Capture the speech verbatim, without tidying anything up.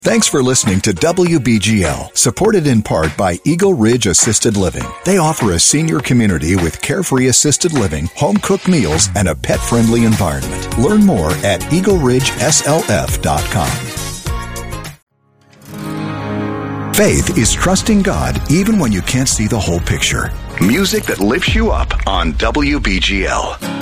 Thanks for listening to W B G L, supported in part by Eagle Ridge Assisted Living. They offer a senior community with carefree assisted living, home-cooked meals, and a pet-friendly environment. Learn more at eagle ridge s l f dot com. Faith is trusting God even when you can't see the whole picture. Music that lifts you up on W B G L.